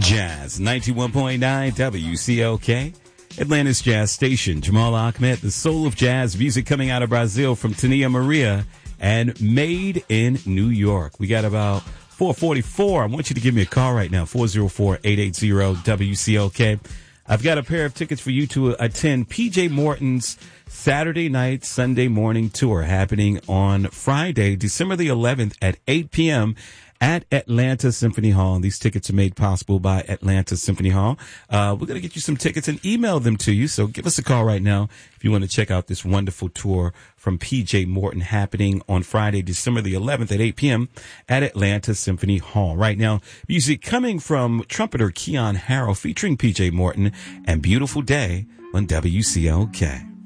Jazz 91.9 WCLK, Atlanta's jazz station. Jamal Ahmed, the soul of jazz music coming out of Brazil from Tania Maria and made in New York. We got about 4:44. I want you to give me a call right now, 404-880-WCLK. I've got a pair of tickets for you to attend PJ Morton's Saturday night, Sunday morning tour happening on Friday, December the 11th at 8 p.m. at Atlanta Symphony Hall. And these tickets are made possible by Atlanta Symphony Hall. We're going to get you some tickets and email them to you. So give us a call right now if you want to check out this wonderful tour from PJ Morton happening on Friday, December the 11th at 8 p.m. at Atlanta Symphony Hall. Right now, music coming from trumpeter Keon Harrell featuring PJ Morton and Beautiful Day on WCLK.